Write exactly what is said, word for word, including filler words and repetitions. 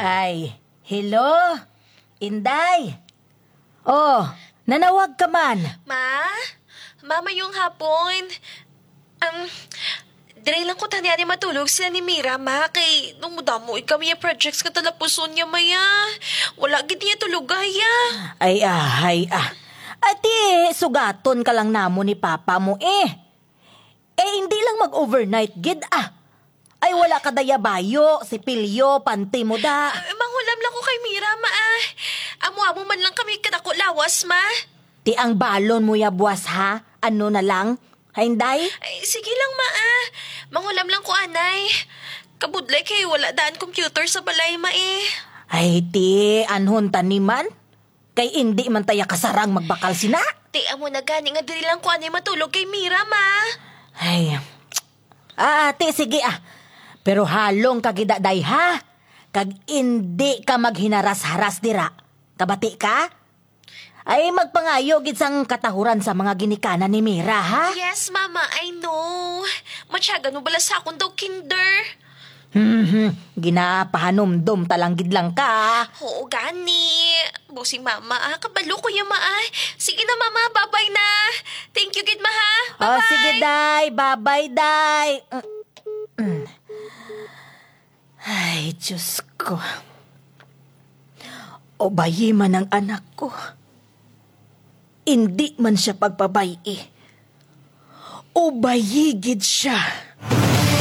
Ay, hello? Inday? Oh, nanawag ka man. Ma? Mama yung hapon. Um, Dire lang ko tanya ni matulog sila ni Mira, ma. Kay nung mudamo ikaw yung projects ka talapuson niya, maya. Wala gid niya tulugaya. Ay, ah, ay, ah. Ati, sugaton ka lang namo ni papa mo eh. Eh, hindi lang mag-overnight, gid ah. Ay, wala ka dayabayo, sipilyo, panty mo da. Uh, manghulam lang ko kay Mira, ma. Ah. Amo-amo man lang kami kadako lawas, ma. Ti ang balon mo ya buwas ha? Ano na lang? Hainday? Ay, sige lang, ma. Ah. Manghulam lang ko, anay. Kabudlay kay wala daan computer sa balay, ma eh. Ay, ti, anhon taniman? Kay hindi man taya kasarang magbakal sina? Ti, amo na gani nga diri lang ko anay matulog kay Mira, ma. Ay, ah, ti, sige ah. Pero halong kagidaday ha? Kag hindi ka maghinaras-haras dira. Kabati ka? Ay, magpangayo gid sang katahuran sa mga ginikanan ni Mira, ha? Yes, mama, I know. Matsyaga no bala sa akong daw kinder. Hmm, ginapahanumdum talang gid lang ka. Oo, gani. Bossing mama, ah, kabalo ko yung ma. Ah. Sige na, mama, bye-bye na. Thank you, gid ma, ha? Bye-bye. Oh, sige, day. Bye-bye, day. Mm. Ay, Diyos ko. Obayi man ang anak ko. Hindi man siya pagpabayi. Obayi gid siya.